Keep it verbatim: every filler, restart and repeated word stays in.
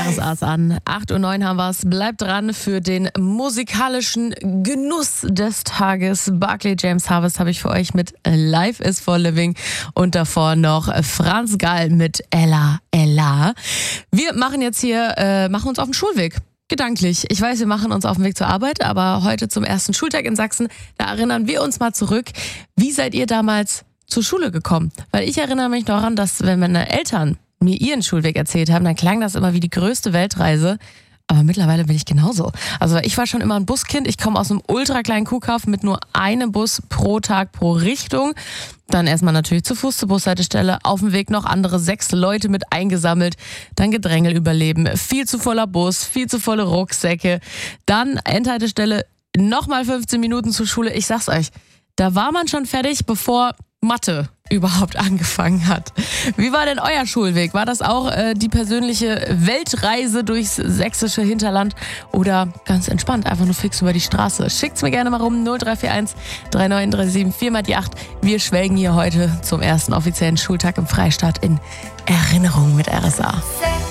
R S A's an. acht Uhr neun haben wir es. Bleibt dran für den musikalischen Genuss des Tages. Barclay James Harvest habe ich für euch mit Life is for Living und davor noch Franz Gall mit Ella Ella. Wir machen jetzt hier, äh, machen uns auf den Schulweg. Gedanklich. Ich weiß, wir machen uns auf den Weg zur Arbeit, aber heute zum ersten Schultag in Sachsen, da erinnern wir uns mal zurück. Wie seid ihr damals zur Schule gekommen? Weil ich erinnere mich noch daran, dass wenn meine Eltern mir ihren Schulweg erzählt haben, dann klang das immer wie die größte Weltreise. Aber mittlerweile bin ich genauso. Also ich war schon immer ein Buskind. Ich komme aus einem ultra kleinen Kuhkauf mit nur einem Bus pro Tag pro Richtung. Dann erstmal natürlich zu Fuß zur Bushaltestelle. Auf dem Weg noch andere sechs Leute mit eingesammelt. Dann Gedrängel überleben. Viel zu voller Bus, viel zu volle Rucksäcke. Dann Endhaltestelle, nochmal fünfzehn Minuten zur Schule. Ich sag's euch, da war man schon fertig, bevor Mathe überhaupt angefangen hat. Wie war denn euer Schulweg? War das auch äh, die persönliche Weltreise durchs sächsische Hinterland oder ganz entspannt, einfach nur fix über die Straße? Schickt's mir gerne mal rum, null drei vier eins drei neun drei sieben vier mal die acht. Wir schwelgen hier heute zum ersten offiziellen Schultag im Freistaat in Erinnerung mit R S A.